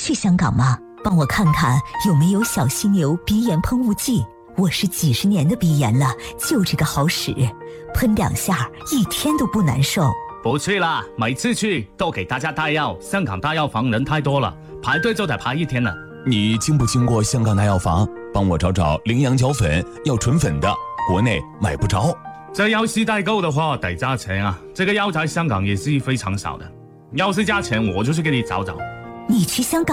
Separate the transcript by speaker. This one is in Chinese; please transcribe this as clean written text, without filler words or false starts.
Speaker 1: 去香港吗？帮我看看有没有小犀牛鼻炎喷雾剂。我是几十年的鼻炎了，就这个好使，喷2下1天都不难受。
Speaker 2: 不去啦，每次去都给大家带药，香港大药房人太多了，排队就得排1天了。
Speaker 3: 你经不经过香港大药房？帮我找找羚羊角粉，要纯粉的，国内买不着。
Speaker 2: 这药是代购的话得加钱啊，这个药在香港也是非常少的，要是加钱我就去给你找找。
Speaker 1: 你去香港